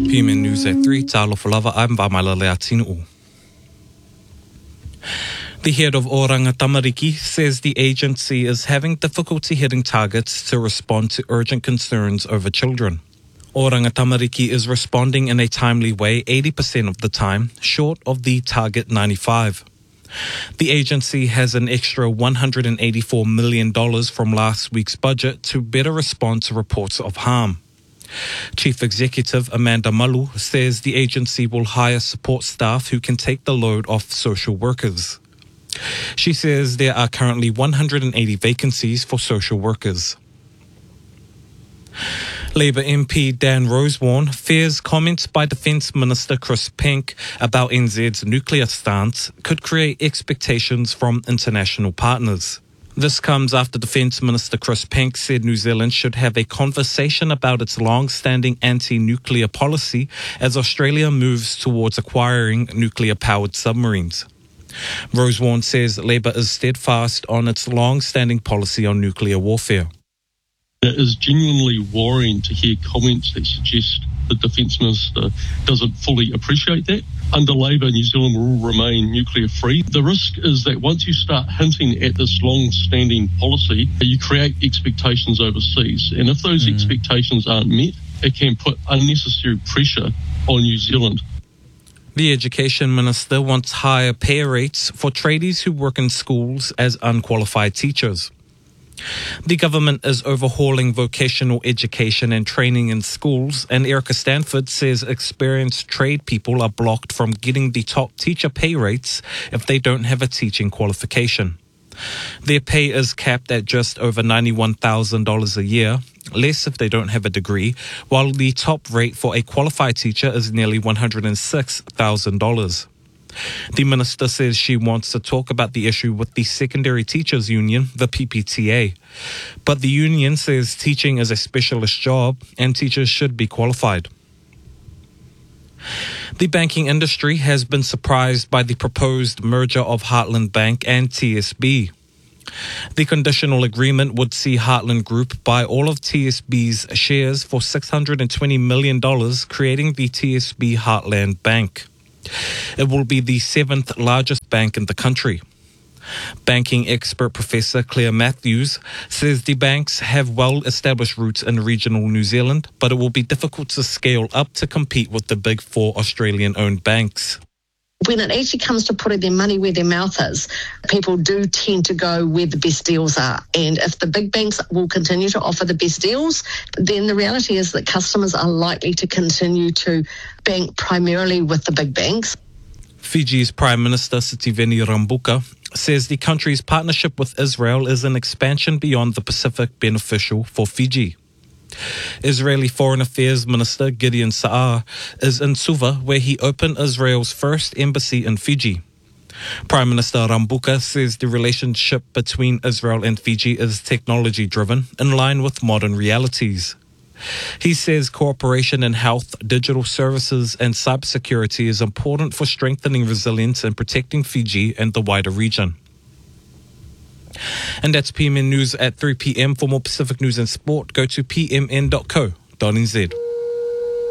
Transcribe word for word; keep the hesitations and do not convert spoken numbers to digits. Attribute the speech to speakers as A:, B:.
A: P M N News at three, Talofa Lava, I'm Vamala Leatinu. The head of Oranga Tamariki says the agency is having difficulty hitting targets to respond to urgent concerns over children. Oranga Tamariki is responding in a timely way eighty percent of the time, short of the target ninety-five. The agency has an extra one hundred eighty-four million dollars from last week's budget to better respond to reports of harm. Chief Executive Amanda Malu says the agency will hire support staff who can take the load off social workers. She says there are currently one hundred eighty vacancies for social workers. Labour M P Dan Rosewarne fears comments by Defence Minister Chris Penk about N Z's nuclear stance could create expectations from international partners. This comes after Defence Minister Chris Penk said New Zealand should have a conversation about its long-standing anti-nuclear policy as Australia moves towards acquiring nuclear-powered submarines. Rosewarne says Labour is steadfast on its long-standing policy on nuclear warfare.
B: It is genuinely worrying to hear comments that suggest the Defence Minister doesn't fully appreciate that. Under Labour, New Zealand will remain nuclear free. The risk is that once you start hinting at this long-standing policy, you create expectations overseas. And if those mm. expectations aren't met, it can put unnecessary pressure on New Zealand.
A: The Education Minister wants higher pay rates for tradies who work in schools as unqualified teachers. The government is overhauling vocational education and training in schools, and Erica Stanford says experienced trade people are blocked from getting the top teacher pay rates if they don't have a teaching qualification. Their pay is capped at just over ninety-one thousand dollars a year, less if they don't have a degree, while the top rate for a qualified teacher is nearly one hundred six thousand dollars. The minister says she wants to talk about the issue with the Secondary Teachers Union, the P P T A. But the union says teaching is a specialist job and teachers should be qualified. The banking industry has been surprised by the proposed merger of Heartland Bank and T S B. The conditional agreement would see Heartland Group buy all of T S B's shares for six hundred twenty million dollars, creating the T S B Heartland Bank. It will be the seventh largest bank in the country. Banking expert Professor Claire Matthews says the banks have well-established roots in regional New Zealand, but it will be difficult to scale up to compete with the big four Australian-owned banks.
C: When it actually comes to putting their money where their mouth is, people do tend to go where the best deals are. And if the big banks will continue to offer the best deals, then the reality is that customers are likely to continue to bank primarily with the big banks.
A: Fiji's Prime Minister Sitiveni Rabuka says the country's partnership with Israel is an expansion beyond the Pacific beneficial for Fiji. Israeli Foreign Affairs Minister Gideon Saar is in Suva, where he opened Israel's first embassy in Fiji. Prime Minister Rabuka says the relationship between Israel and Fiji is technology-driven, in line with modern realities. He says cooperation in health, digital services and cybersecurity is important for strengthening resilience and protecting Fiji and the wider region. And that's P M N News at three p.m. For more Pacific news and sport, go to p m n dot co dot n z.